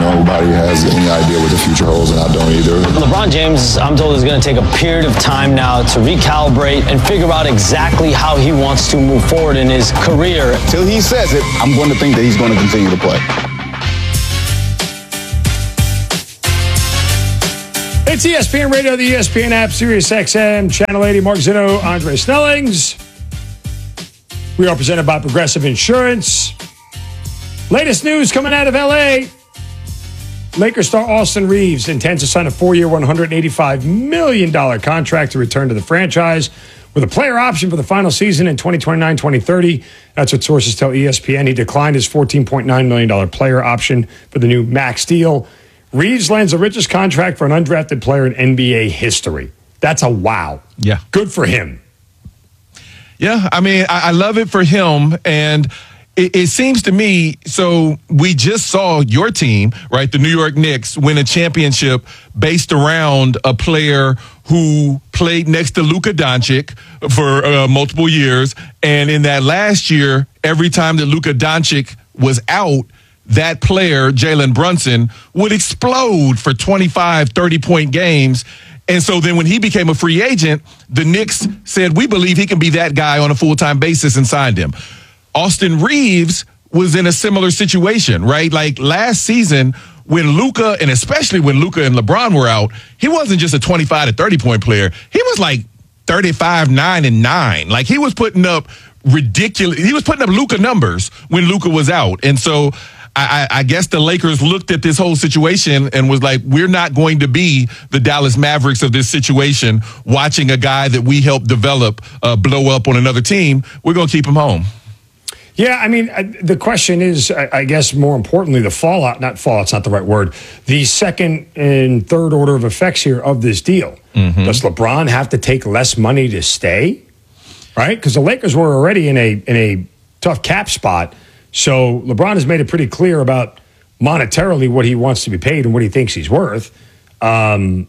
nobody has any idea what the future holds, and I don't either. LeBron James, I'm told, is going to take a period of time now to recalibrate and figure out exactly how he wants to move forward in his career. Till he says it, I'm going to think that he's going to continue to play. It's ESPN Radio, the ESPN app, Sirius XM, Channel 80, Mark Zeno, Andre Snellings. We are presented by Progressive Insurance. Latest news coming out of L.A. Lakers star Austin Reeves intends to sign a 4-year, $185 million contract to return to the franchise with a player option for the final season in 2029-2030. That's what sources tell ESPN. He declined his $14.9 million player option for the new max deal. Reeves lands the richest contract for an undrafted player in NBA history. That's a wow. Yeah. Good for him. Yeah, I mean, I love it for him, and it seems to me, so we just saw your team, right, the New York Knicks, win a championship based around a player who played next to Luka Doncic for multiple years, and in that last year, every time that Luka Doncic was out, that player, Jalen Brunson, would explode for 25, 30-point games. And so then when he became a free agent, the Knicks said, we believe he can be that guy on a full-time basis, and signed him. Austin Reeves was in a similar situation, right? Like last season when Luka, and especially when Luka and LeBron were out, he wasn't just a 25 to 30-point player. He was like 35, 9, and 9. Like he was putting up ridiculous. He was putting up Luka numbers when Luka was out. And so I guess the Lakers looked at this whole situation and was like, we're not going to be the Dallas Mavericks of this situation, watching a guy that we helped develop blow up on another team. We're going to keep him home. Yeah, I mean, the question is, I guess more importantly, the fallout, not fallout's not the right word, the second and third order of effects here of this deal. Mm-hmm. Does LeBron have to take less money to stay? Right? Because the Lakers were already in a tough cap spot. So LeBron has made it pretty clear about monetarily what he wants to be paid and what he thinks he's worth. Does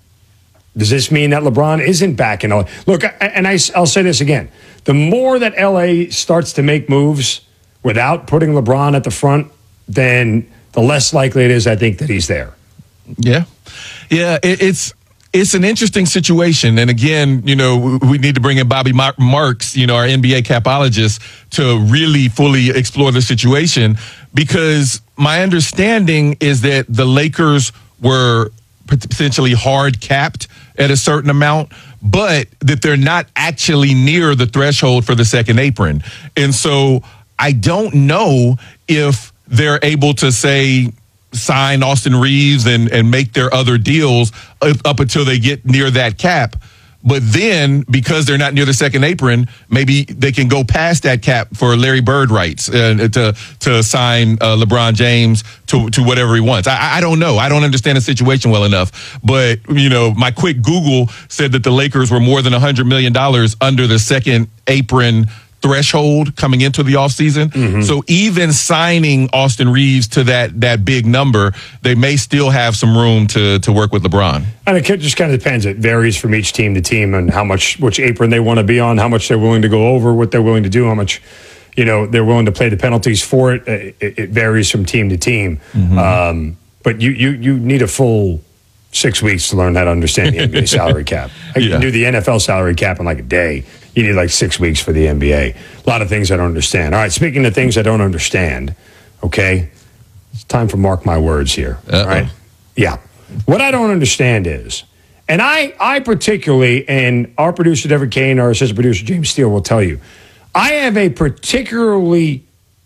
this mean that LeBron isn't back in LA? Look, and I'll say this again. The more that LA starts to make moves without putting LeBron at the front, then the less likely it is, I think, that he's there. Yeah. Yeah, it's an interesting situation. And again, you know, we need to bring in Bobby Marks, you know, our NBA capologist, to really fully explore the situation, because my understanding is that the Lakers were potentially hard capped at a certain amount, but that they're not actually near the threshold for the second apron. And so I don't know if they're able to say, sign Austin Reeves and make their other deals up until they get near that cap. But then, because they're not near the second apron, maybe they can go past that cap for Larry Bird rights to sign LeBron James to whatever he wants. I don't know. I don't understand the situation well enough. But, you know, my quick Google said that the Lakers were more than $100 million under the second apron threshold coming into the offseason. Mm-hmm. So even signing Austin Reeves to that big number, they may still have some room to work with LeBron. And it just kind of depends. It varies from each team to team and which apron they want to be on, how much they're willing to go over, what they're willing to do, how much, you know, they're willing to pay the penalties for it. It varies from team to team. Mm-hmm. But you need a full 6 weeks to learn how to understand the NBA salary cap. You can do the NFL salary cap in like a day. You need like 6 weeks for the NBA. A lot of things I don't understand. All right, speaking of things I don't understand, okay, it's time for mark my words here. All right? Yeah. What I don't understand is, and I particularly, and our producer, Deborah Kane, our assistant producer, James Steele, will tell you, I have a particularly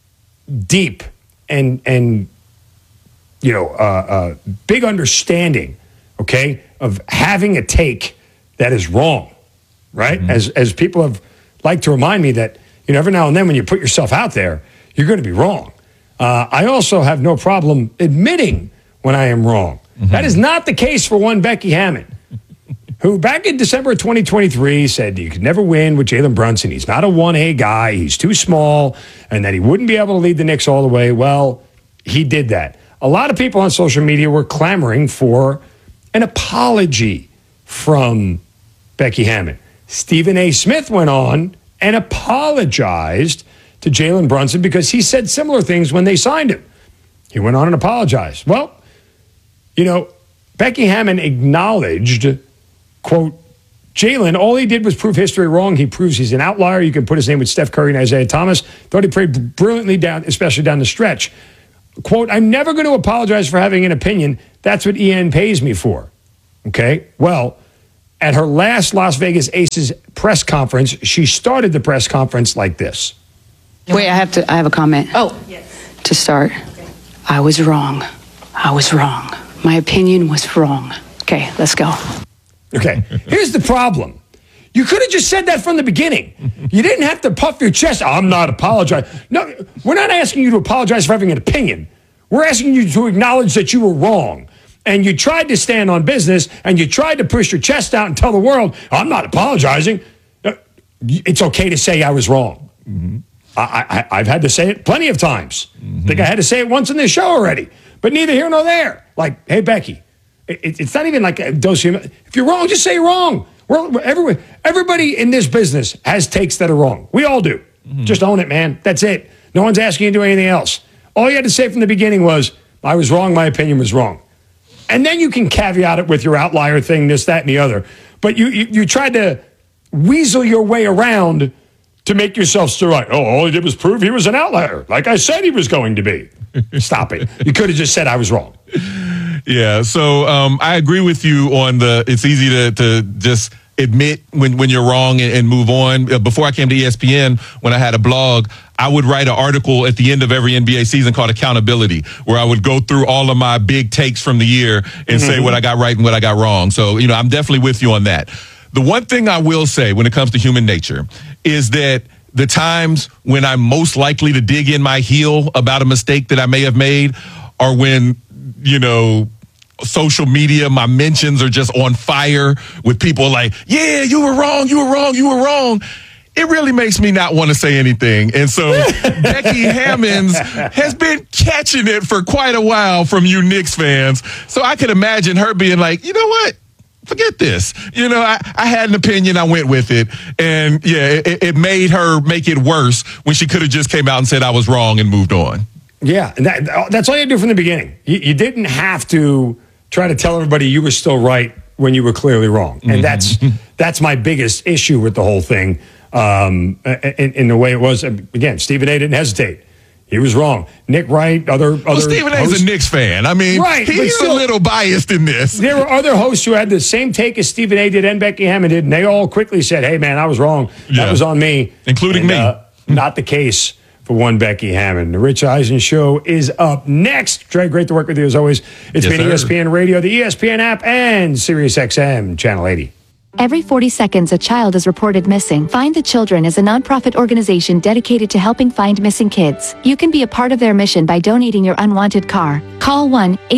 deep and you know, big understanding, okay, of having a take that is wrong. Right? Mm-hmm. As people have liked to remind me that, you know, every now and then when you put yourself out there, you're going to be wrong. I also have no problem admitting when I am wrong. Mm-hmm. That is not the case for one Becky Hammon, who back in December of 2023 said you could never win with Jalen Brunson. He's not a 1A guy. He's too small, and that he wouldn't be able to lead the Knicks all the way. Well, he did that. A lot of people on social media were clamoring for an apology from Becky Hammon. Stephen A. Smith went on and apologized to Jalen Brunson because he said similar things when they signed him. He went on and apologized. Well, Becky Hammon acknowledged, quote, Jalen, all he did was prove history wrong. He proves he's an outlier. You can put his name with Steph Curry and Isaiah Thomas. Thought he played brilliantly down, especially down the stretch. Quote, I'm never going to apologize for having an opinion. That's what EN pays me for. Okay? Well, at her last Las Vegas Aces press conference, she started the press conference like this. Wait, I have a comment. Oh, yes. To start, I was wrong. My opinion was wrong. Okay, let's go. Okay, here's the problem. You could have just said that from the beginning. You didn't have to puff your chest. I'm not apologizing. No, we're not asking you to apologize for having an opinion. We're asking you to acknowledge that you were wrong. And you tried to stand on business, and you tried to push your chest out and tell the world, I'm not apologizing. It's okay to say I was wrong. Mm-hmm. I've had to say it plenty of times. Mm-hmm. I think I had to say it once in this show already. But neither here nor there. Like, hey, Becky, it's not even like a dose of, if you're wrong, just say you're wrong. Everybody in this business has takes that are wrong. We all do. Mm-hmm. Just own it, man. That's it. No one's asking you to do anything else. All you had to say from the beginning was, I was wrong, my opinion was wrong. And then you can caveat it with your outlier thing, this, that, and the other. But you tried to weasel your way around to make yourself still right. Oh, all he did was prove he was an outlier, like I said he was going to be. Stop it. You could have just said I was wrong. Yeah, so I agree with you on it's easy to just admit when you're wrong and move on. Before I came to ESPN, when I had a blog, I would write an article at the end of every NBA season called Accountability, where I would go through all of my big takes from the year and say what I got right and what I got wrong. So, I'm definitely with you on that. The one thing I will say when it comes to human nature is that the times when I'm most likely to dig in my heel about a mistake that I may have made are when, social media, my mentions are just on fire with people like, yeah, you were wrong. It really makes me not want to say anything. And so Becky Hammons has been catching it for quite a while from you Knicks fans. So I could imagine her being like, you know what? Forget this. I had an opinion. I went with it. And yeah, it made her make it worse when she could have just came out and said I was wrong and moved on. Yeah, and that's all you do from the beginning. You didn't have to try to tell everybody you were still right when you were clearly wrong. And that's my biggest issue with the whole thing. In the way it was, again, Stephen A. didn't hesitate. He was wrong. Nick Wright, other Stephen A. is a Knicks fan. I mean, right, he's still a little biased in this. There were other hosts who had the same take as Stephen A. did and Becky Hammon did, and they all quickly said, hey, man, I was wrong. That was on me. Including me. Not the case for one Becky Hammon. The Rich Eisen Show is up next. Trey, great to work with you as always. It's been ESPN Radio, the ESPN app, and SiriusXM Channel 80. Every 40 seconds, a child is reported missing. Find the Children is a nonprofit organization dedicated to helping find missing kids. You can be a part of their mission by donating your unwanted car. Call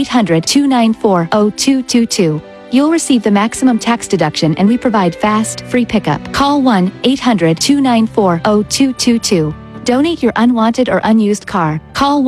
1-800-294-0222. You'll receive the maximum tax deduction, and we provide fast, free pickup. Call 1-800-294-0222. Donate your unwanted or unused car. Call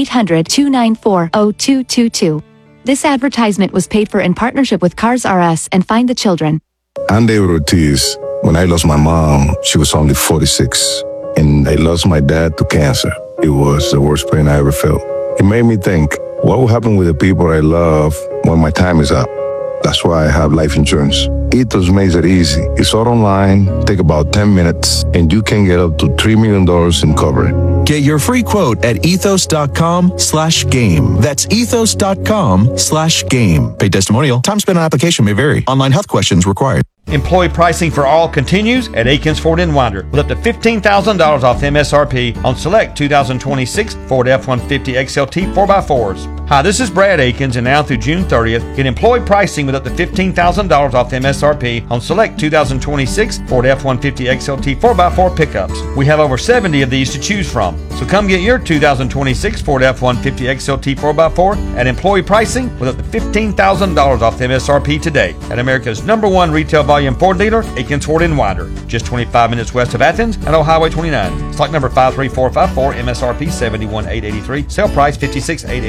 1-800-294-0222. This advertisement was paid for in partnership with Cars R Us and Find the Children. I'm David Ortiz. When I lost my mom, she was only 46. And I lost my dad to cancer. It was the worst pain I ever felt. It made me think, what will happen with the people I love when my time is up? That's why I have life insurance. Ethos makes it easy. It's all online, take about 10 minutes, and you can get up to $3 million in coverage. Get your free quote at ethos.com/game. That's ethos.com/game. Paid testimonial. Time spent on application may vary. Online health questions required. Employee pricing for all continues at Akins Ford in Winder with up to $15,000 off MSRP on select 2026 Ford F-150 XLT 4x4s. Hi, this is Brad Akins, and now through June 30th, get employee pricing with up to $15,000 off MSRP on select 2026 Ford F-150 XLT 4x4 pickups. We have over 70 of these to choose from. So come get your 2026 Ford F-150 XLT 4x4 at employee pricing with up to $15,000 off MSRP today at America's #1 retail volume Ford dealer, Akins Ford in Winder, just 25 minutes west of Athens and on Highway 29. Stock number 53454, MSRP $71,883, sale price $56,883.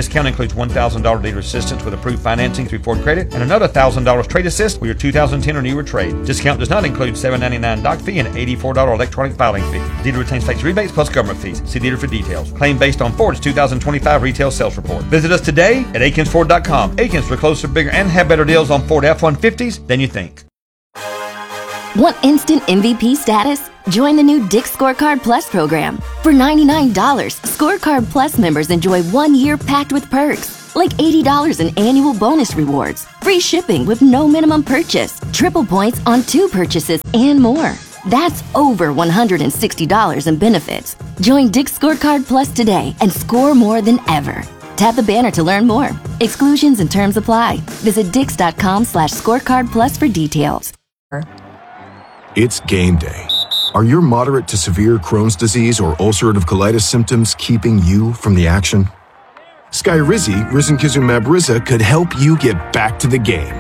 Discount includes $1,000 dealer assistance with approved financing through Ford Credit and another $1,000 trade assist with your 2010 or newer trade. Discount does not include $7.99 doc fee and $84 electronic filing fee. Dealer retains tax rebates plus government fees. See dealer for details. Claim based on Ford's 2025 retail sales report. Visit us today at AkinsFord.com. Akins for closer, bigger, and have better deals on Ford F-150s than you think. Want instant MVP status? Join the new Dick's Scorecard Plus program. For $99, Scorecard Plus members enjoy 1 year packed with perks, like $80 in annual bonus rewards, free shipping with no minimum purchase, triple points on 2 purchases, and more. That's over $160 in benefits. Join Dick's Scorecard Plus today and score more than ever. Tap the banner to learn more. Exclusions and terms apply. Visit dix.com/scorecardplus for details. It's game day. Are your moderate to severe Crohn's disease or ulcerative colitis symptoms keeping you from the action? Skyrizi, risankizumab Riza, could help you get back to the game.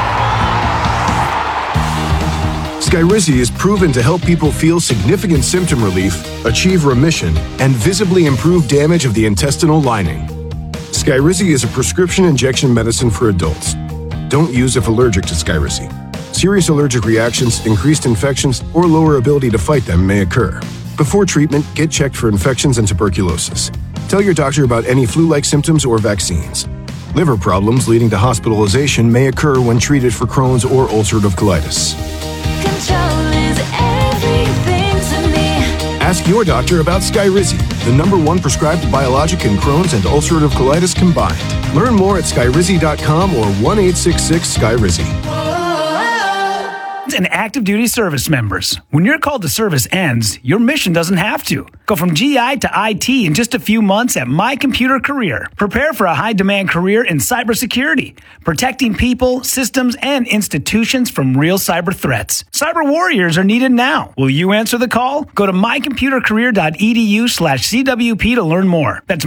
Skyrizi is proven to help people feel significant symptom relief, achieve remission, and visibly improve damage of the intestinal lining. Skyrizi is a prescription injection medicine for adults. Don't use if allergic to Skyrizi. Serious allergic reactions, increased infections, or lower ability to fight them may occur. Before treatment, get checked for infections and tuberculosis. Tell your doctor about any flu-like symptoms or vaccines. Liver problems leading to hospitalization may occur when treated for Crohn's or ulcerative colitis. Control is everything to me. Ask your doctor about Skyrizi, the #1 prescribed biologic in Crohn's and ulcerative colitis combined. Learn more at skyrizi.com or 1-866-SKYRIZI. And active duty service members. When your call to service ends, your mission doesn't have to. Go from GI to IT in just a few months at My Computer Career. Prepare for a high-demand career in cybersecurity, protecting people, systems, and institutions from real cyber threats. Cyber warriors are needed now. Will you answer the call? Go to mycomputercareer.edu/CWP to learn more. That's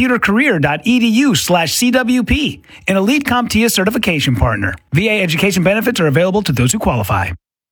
mycomputercareer.edu/CWP, an Elite CompTIA certification partner. VA education benefits are available to those who qualify.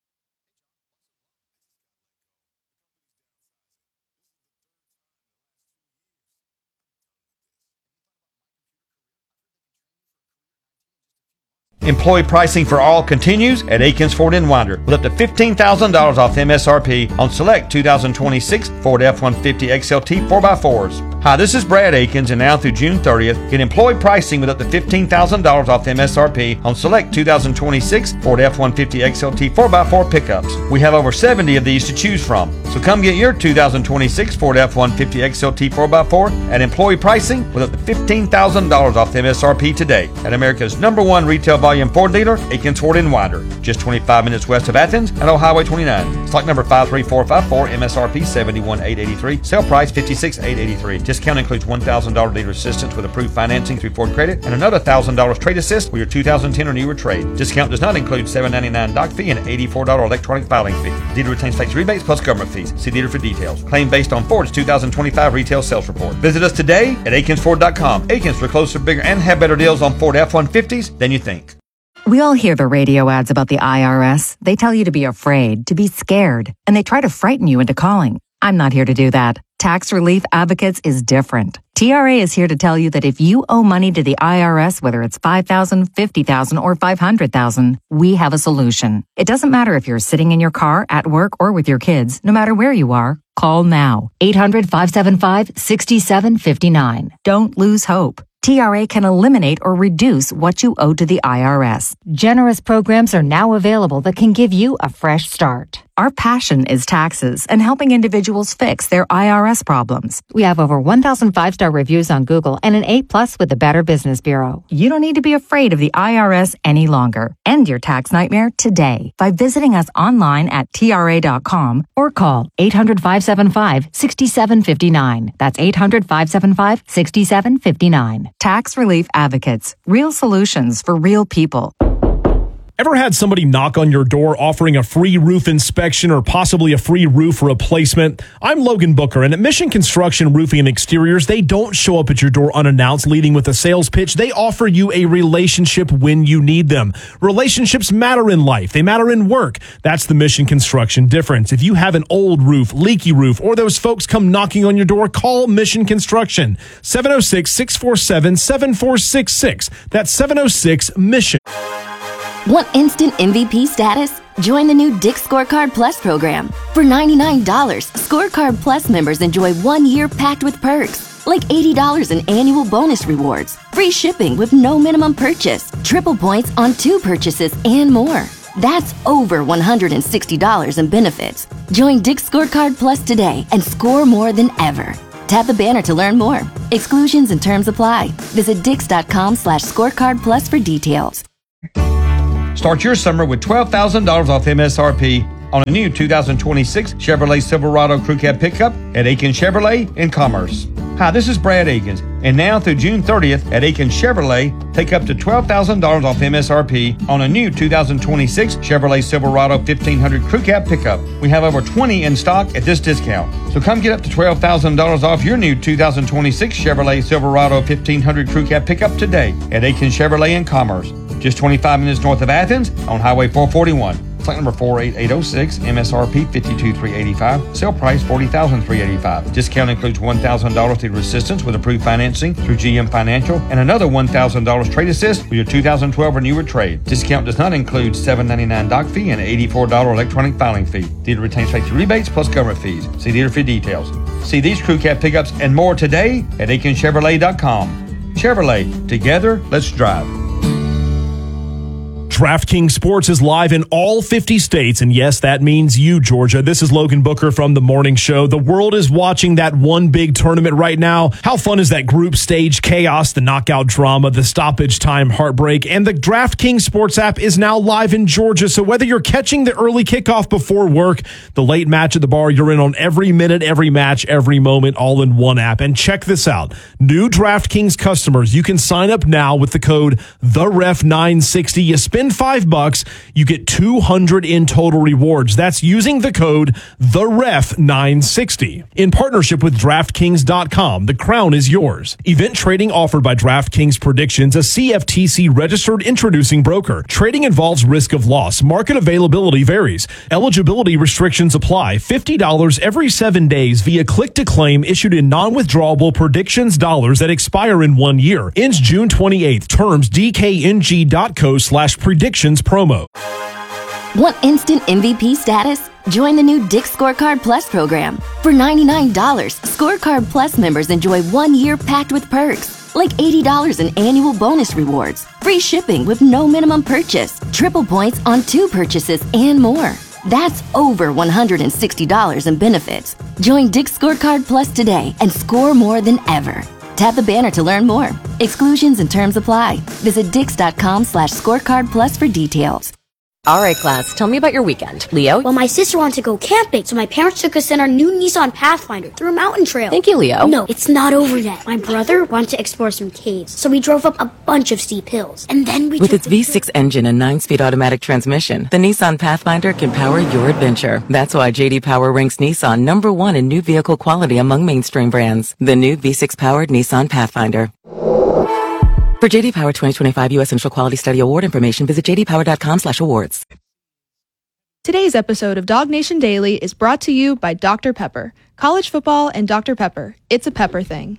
Employee pricing for all continues at Akins Ford in Winder with up to $15,000 off MSRP on select 2026 Ford F-150 XLT 4x4s. Hi, this is Brad Akins, and now through June 30th, get employee pricing with up to $15,000 off MSRP on select 2026 Ford F-150 XLT 4x4 pickups. We have over 70 of these to choose from. So come get your 2026 Ford F-150 XLT 4x4 at employee pricing with up to $15,000 off MSRP today at America's #1 retail volume Ford dealer, Akins Ford in Winder, just 25 minutes west of Athens and on Highway 29. Stock number 53454, MSRP 71883, sale price 56883. Discount includes $1,000 dealer assistance with approved financing through Ford Credit and another $1,000 trade assist with your 2010 or newer trade. Discount does not include $7.99 doc fee and $84 electronic filing fee. Dealer retains tax rebates plus government fees. See dealer for details. Claim based on Ford's 2025 retail sales report. Visit us today at AkinsFord.com. Akins for closer, bigger, and have better deals on Ford F-150s than you think. We all hear the radio ads about the IRS. They tell you to be afraid, to be scared, and they try to frighten you into calling. I'm not here to do that. Tax Relief Advocates is different. TRA is here to tell you that if you owe money to the IRS, whether it's $5,000, $50,000, or $500,000, we have a solution. It doesn't matter if you're sitting in your car, at work, or with your kids. No matter where you are, call now. 800-575-6759. Don't lose hope. TRA can eliminate or reduce what you owe to the IRS. Generous programs are now available that can give you a fresh start. Our passion is taxes and helping individuals fix their IRS problems. We have over 1,000 5-star reviews on Google and an A+ with the Better Business Bureau. You don't need to be afraid of the IRS any longer. End your tax nightmare today by visiting us online at TRA.com or call 800-575-6759. That's 800-575-6759. Tax Relief Advocates. Real solutions for real people. Ever had somebody knock on your door offering a free roof inspection or possibly a free roof replacement? I'm Logan Booker, and at Mission Construction Roofing and Exteriors, they don't show up at your door unannounced leading with a sales pitch. They offer you a relationship when you need them. Relationships matter in life. They matter in work. That's the Mission Construction difference. If you have an old roof, leaky roof, or those folks come knocking on your door, call Mission Construction. 706-647-7466. That's 706-MISSION. Want instant MVP status? Join the new Dick's Scorecard Plus program. For $99, Scorecard Plus members enjoy 1 year packed with perks, like $80 in annual bonus rewards, free shipping with no minimum purchase, triple points on 2 purchases, and more. That's over $160 in benefits. Join Dick's Scorecard Plus today and score more than ever. Tap the banner to learn more. Exclusions and terms apply. Visit dix.com/scorecard plus for details. Start your summer with $12,000 off MSRP on a new 2026 Chevrolet Silverado Crew Cab pickup at Aikens Chevrolet in Commerce. Hi, this is Brad Aikens, and now through June 30th at Aikens Chevrolet, take up to $12,000 off MSRP on a new 2026 Chevrolet Silverado 1500 Crew Cab pickup. We have over 20 in stock at this discount. So come get up to $12,000 off your new 2026 Chevrolet Silverado 1500 Crew Cab pickup today at Aikens Chevrolet in Commerce. Just 25 minutes north of Athens on Highway 441. Flight number 48806, MSRP $52,385, sale price $40,385. Discount includes $1,000 through assistance with approved financing through GM Financial and another $1,000 trade assist with your 2012 or newer trade. Discount does not include $7.99 dock fee and $84 electronic filing fee. Dealer retains factory rebates plus government fees. See dealer for details. See these crew cab pickups and more today at AikenChevrolet.com. Chevrolet, together, let's drive. DraftKings Sports is live in all 50 states, and yes, that means you, Georgia. This is Logan Booker from The Morning Show. The world is watching that one big tournament right now. How fun is that group stage chaos, the knockout drama, the stoppage time heartbreak, and the DraftKings Sports app is now live in Georgia, so whether you're catching the early kickoff before work, the late match at the bar, you're in on every minute, every match, every moment, all in one app. And check this out. New DraftKings customers, you can sign up now with the code THEREF960. You spend $5, you get $200 in total rewards. That's using the code THEREF960. In partnership with DraftKings.com, the crown is yours. Event trading offered by DraftKings Predictions, a CFTC registered introducing broker. Trading involves risk of loss. Market availability varies. Eligibility restrictions apply. $50 every 7 days via click to claim issued in non-withdrawable predictions dollars that expire in 1 year. Ends June 28th. Terms DKNG.co/predictions promo. Want instant MVP status? Join the new Dick's Scorecard Plus program. For $99, Scorecard Plus members enjoy 1 year packed with perks, like $80 in annual bonus rewards, free shipping with no minimum purchase, triple points on 2 purchases, and more. That's over $160 in benefits. Join Dick's Scorecard Plus today and score more than ever. Tap the banner to learn more. Exclusions and terms apply. Visit dix.com/scorecard plus for details. All right, class, tell me about your weekend. Leo? Well, my sister wanted to go camping, so my parents took us in our new Nissan Pathfinder through a mountain trail. Thank you, Leo. No, it's not over yet. My brother wanted to explore some caves, so we drove up a bunch of steep hills. And then we With its V6 engine and 9-speed automatic transmission, the Nissan Pathfinder can power your adventure. That's why J.D. Power ranks Nissan #1 in new vehicle quality among mainstream brands. The new V6-powered Nissan Pathfinder. For J.D. Power 2025 U.S. Central Quality Study Award information, visit jdpower.com/awards. Today's episode of Dog Nation Daily is brought to you by Dr. Pepper. College football and Dr. Pepper. It's a pepper thing.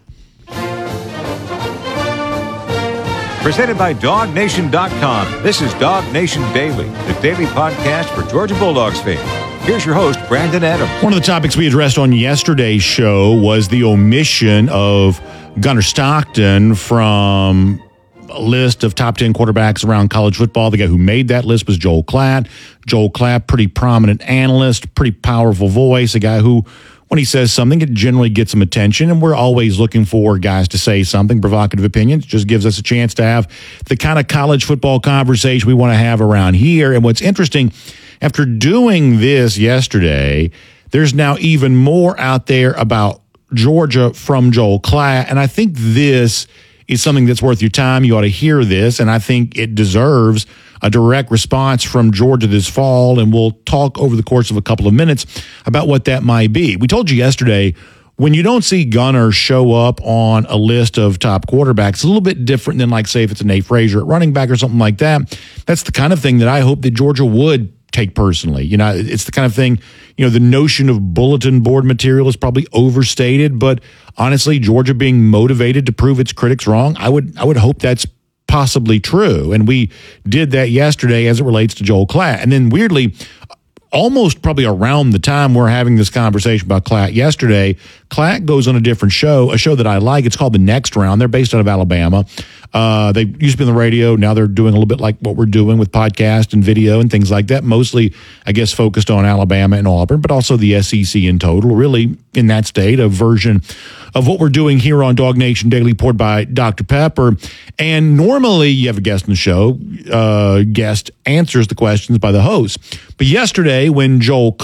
Presented by DogNation.com. This is Dog Nation Daily, the daily podcast for Georgia Bulldogs fans. Here's your host, Brandon Adams. One of the topics we addressed on yesterday's show was the omission of Gunnar Stockton from a list of top 10 quarterbacks around college football. The guy who made that list was Joel Klatt. Joel Klatt, pretty prominent analyst, pretty powerful voice, a guy who, when he says something, it generally gets some attention, and we're always looking for guys to say something, provocative opinions. It just gives us a chance to have the kind of college football conversation we want to have around here. And what's interesting, after doing this yesterday, there's now even more out there about Georgia from Joel Klatt, and I think this is something that's worth your time. You ought to hear this, and I think it deserves a direct response from Georgia this fall, and we'll talk over the course of a couple of minutes about what that might be. We told you yesterday, when you don't see Gunner show up on a list of top quarterbacks, it's a little bit different than, like, say, if it's a Nate Frazier at running back or something like that. That's the kind of thing that I hope that Georgia would take personally. You know, it's the kind of thing, you know, the notion of bulletin board material is probably overstated, but honestly, Georgia being motivated to prove its critics wrong, I would hope that's possibly true. And we did that yesterday as it relates to Joel Klatt. And then weirdly, almost probably around the time we're having this conversation about Klatt yesterday, Klatt goes on a different show, a show that I like. It's called The Next Round. They're based out of Alabama. They used to be on the radio. Now they're doing a little bit like what we're doing with podcast and video and things like that. Mostly, I guess, focused on Alabama and Auburn, but also the SEC in total. Really, in that state, a version of what we're doing here on Dog Nation Daily, poured by Dr. Pepper. And normally you have a guest in the show. Guest answers the questions by the host. But yesterday, when Joel